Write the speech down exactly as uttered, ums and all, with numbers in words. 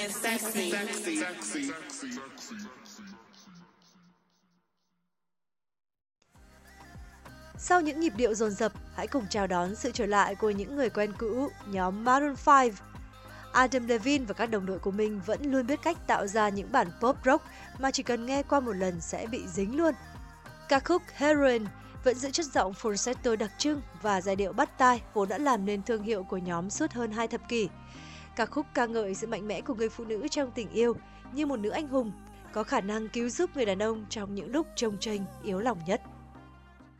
and sexy. Sau những nhịp điệu dồn dập, hãy cùng chào đón sự trở lại của những người quen cũ, nhóm Maroon năm. Adam Levine và các đồng đội của mình vẫn luôn biết cách tạo ra những bản pop rock mà chỉ cần nghe qua một lần sẽ bị dính luôn. Ca khúc Heroin vẫn giữ chất giọng falsetto đặc trưng và giai điệu bắt tai vốn đã làm nên thương hiệu của nhóm suốt hơn hai thập kỷ. Ca khúc ca ngợi sự mạnh mẽ của người phụ nữ trong tình yêu như một nữ anh hùng, có khả năng cứu giúp người đàn ông trong những lúc chông chênh, yếu lòng nhất.